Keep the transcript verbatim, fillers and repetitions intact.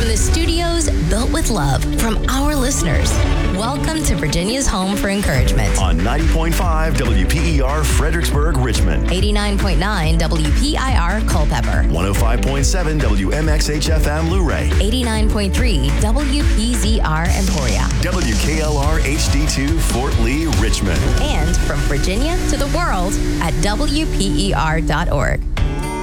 the studios built with love from our listeners. Welcome to Virginia's home for encouragement. On ninety point five W P E R Fredericksburg, Richmond. eighty-nine point nine W P I R Culpeper. one oh five point seven W M X H F M Luray. eighty-nine point three W P Z R Emporia. W K L R H D two Fort Lee, Richmond. And from Virginia to the world at W P E R dot org.